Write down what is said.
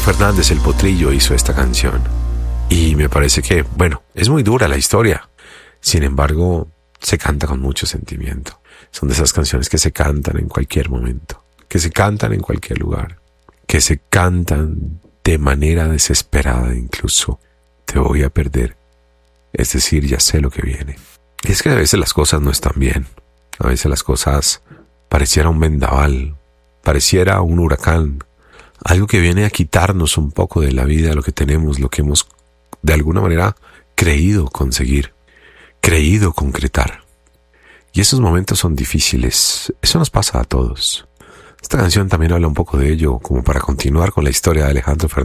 Fernández, el Potrillo, hizo esta canción. Y me parece que, bueno, es muy dura la historia. Sin embargo, se canta con mucho sentimiento. Son de esas canciones que se cantan en cualquier momento, que se cantan en cualquier lugar, que se cantan de manera desesperada incluso. Te voy a perder. Es decir, ya sé lo que viene. Y es que a veces las cosas no están bien. A veces las cosas pareciera un vendaval, pareciera un huracán, algo que viene a quitarnos un poco de la vida, lo que tenemos, lo que hemos de alguna manera creído conseguir, creído concretar. Y esos momentos son difíciles. Eso nos pasa a todos. Esta canción también habla un poco de ello, como para continuar con la historia de Alejandro Fernández.